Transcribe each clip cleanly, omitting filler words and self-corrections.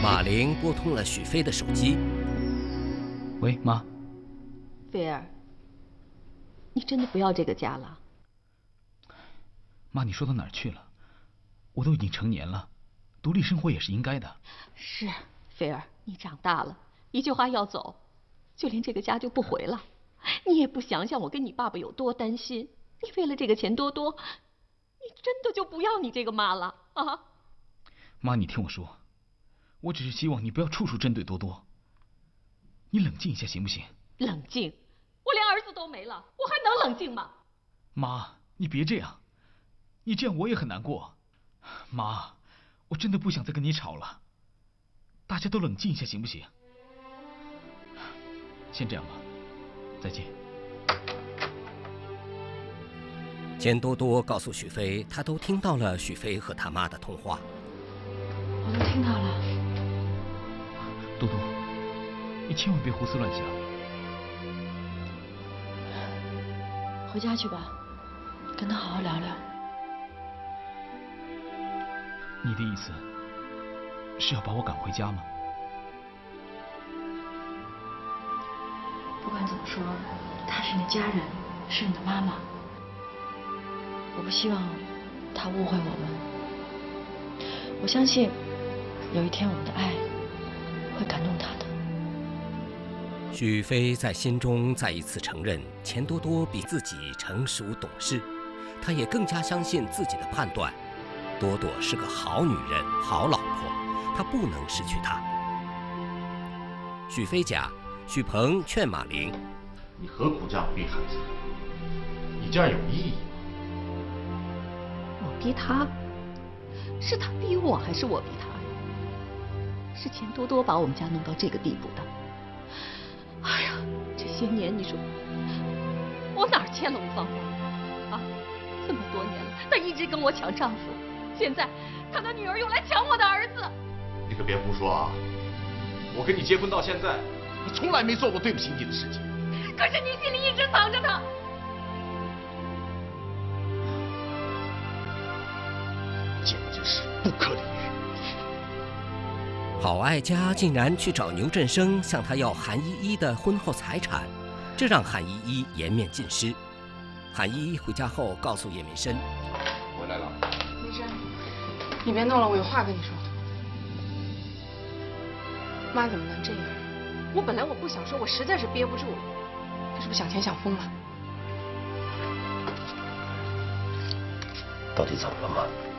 马玲拨通了许飞的手机。 喂，妈。 菲儿，你真的不要这个家了？ 妈，你说到哪儿去了？我都已经成年了，独立生活也是应该的。 是，菲儿，你长大了，一句话要走，就连这个家就不回了。你也不想想我跟你爸爸有多担心，你为了这个钱多多，你真的就不要你这个妈了啊？ 妈，你听我说，我只是希望你不要处处针对多多。你冷静一下行不行？ 冷静？我连儿子都没了，我还能冷静吗？ 妈，你别这样，你这样我也很难过。妈，我真的不想再跟你吵了，大家都冷静一下行不行？先这样吧，再见。 钱多多告诉许飞，他都听到了许飞和他妈的通话。 我都听到了。 多多，你千万别胡思乱想。 回家去吧，跟他好好聊聊。 你的意思是要把我赶回家吗？ 不管怎么说，她是你的家人，是你的妈妈。我不希望她误会我们。我相信有一天我们的爱会感动她的。 许飞在心中再一次承认钱多多比自己成熟懂事，他也更加相信自己的判断。多多是个好女人、好老婆，他不能失去她。许飞家，许鹏劝马玲：“ 你何苦这样逼孩子？你这样有意义吗？” 我逼他？是他逼我还是我逼他呀？是钱多多把我们家弄到这个地步的。哎呀，这些年你说我哪儿欠了吴芳芳啊？这么多年了，她一直跟我抢丈夫，现在她的女儿又来抢我的儿子。 你可别胡说啊！我跟你结婚到现在，我从来没做过对不起你的事情。 可是你心里一直藏着她。 简直是不可理喻！ 郝爱家竟然去找牛振生，向他要韩依依的婚后财产，这让韩依依颜面尽失。韩依依回家后告诉叶明生：“ 回来了。” 明生，你别弄了，我有话跟你说。妈怎么能这样？我本来我不想说，我实在是憋不住了。她是不是想钱想疯了？ 到底怎么了，妈？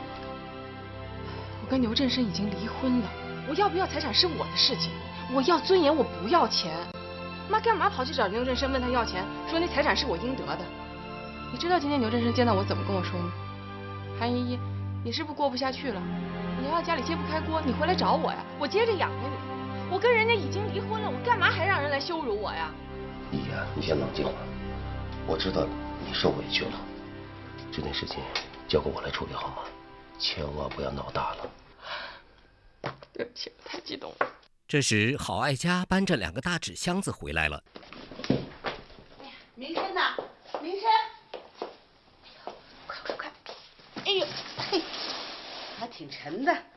我跟牛振生已经离婚了，我要不要财产是我的事情，我要尊严，我不要钱。妈干嘛跑去找牛振生问他要钱，说那财产是我应得的？你知道今天牛振生见到我怎么跟我说吗？韩依依，你是不是过不下去了？你要家里揭不开锅，你回来找我呀，我接着养着你。我跟人家已经离婚了，我干嘛还让人来羞辱我呀？ 依依啊，你先冷静会儿。我知道你受委屈了，这件事情交给我来处理好吗？千万不要闹大了。 对不起，我太激动了。 这时，郝爱家搬着2个大纸箱子回来了。 明生呐，明生，快！哎呦，嘿，还挺沉的。